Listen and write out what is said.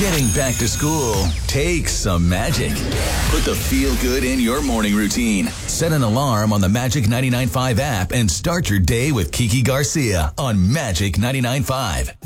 Getting back to school takes some magic. Put the feel good in your morning routine. Set an alarm on the Magic 99.5 app and start your day with Kiki Garcia on Magic 99.5.